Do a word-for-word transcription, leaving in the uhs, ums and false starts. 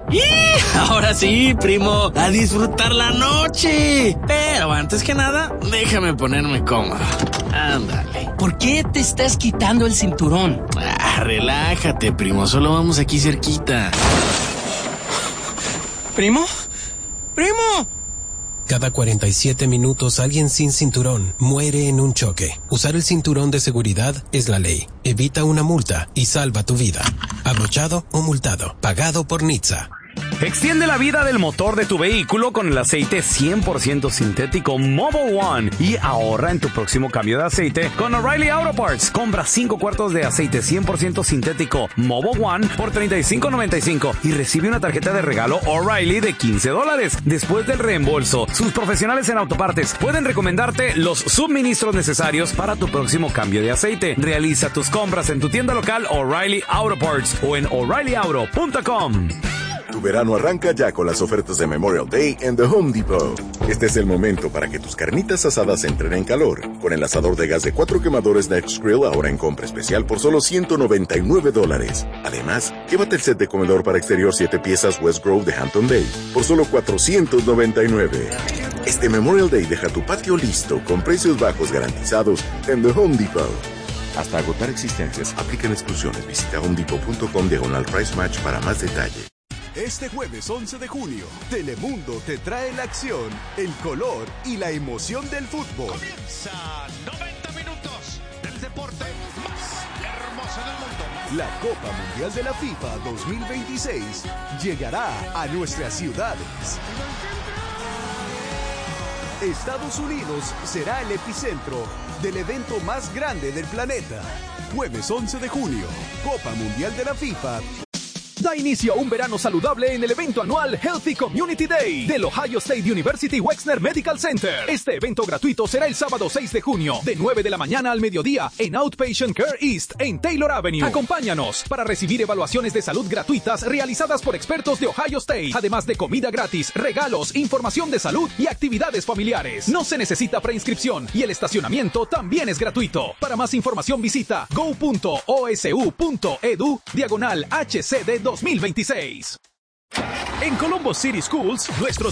¡Y! Ahora sí, primo, a disfrutar la noche. Pero antes que nada, déjame ponerme cómodo. Ándale. ¿Por qué te estás quitando el cinturón? Ah, relájate, primo, solo vamos aquí cerquita. ¿Primo? ¡Primo! Cada cuarenta y siete minutos alguien sin cinturón muere en un choque. Usar el cinturón de seguridad es la ley. Evita una multa y salva tu vida. Abrochado o multado. Pagado por N H T S A. Extiende la vida del motor de tu vehículo con el aceite cien por ciento sintético Mobil One y ahorra en tu próximo cambio de aceite con O'Reilly Auto Parts. Compra cinco cuartos de aceite cien por ciento sintético Mobil One por treinta y cinco noventa y cinco y recibe una tarjeta de regalo O'Reilly de quince dólares. Después del reembolso, sus profesionales en autopartes pueden recomendarte los suministros necesarios para tu próximo cambio de aceite. Realiza tus compras en tu tienda local O'Reilly Auto Parts o en O'Reilly Auto punto com. Tu verano arranca ya con las ofertas de Memorial Day en The Home Depot. Este es el momento para que tus carnitas asadas entren en calor. Con el asador de gas de cuatro quemadores Nextgrill ahora en compra especial por solo ciento noventa y nueve dólares. Además, llévate el set de comedor para exterior siete piezas West Grove de Hampton Bay por solo cuatrocientos noventa y nueve. Este Memorial Day deja tu patio listo con precios bajos garantizados en The Home Depot. Hasta agotar existencias, aplican exclusiones. Visita home depot punto com diagonal price match para más detalle. Este jueves once de junio, Telemundo te trae la acción, el color y la emoción del fútbol. Comienza noventa minutos del deporte más hermoso del mundo. La Copa Mundial de la FIFA dos mil veintiséis llegará a nuestras ciudades. Estados Unidos será el epicentro del evento más grande del planeta. Jueves once de junio, Copa Mundial de la FIFA. Da inicio a un verano saludable en el evento anual Healthy Community Day del Ohio State University Wexner Medical Center. Este evento gratuito será el sábado seis de junio, de nueve de la mañana al mediodía, en Outpatient Care East, en Taylor Avenue. Acompáñanos para recibir evaluaciones de salud gratuitas realizadas por expertos de Ohio State, además de comida gratis, regalos, información de salud y actividades familiares. No se necesita preinscripción y el estacionamiento también es gratuito. Para más información visita go punto o s u punto e d u diagonal H C D dos mil veintiséis. En Colombo City Schools, nuestros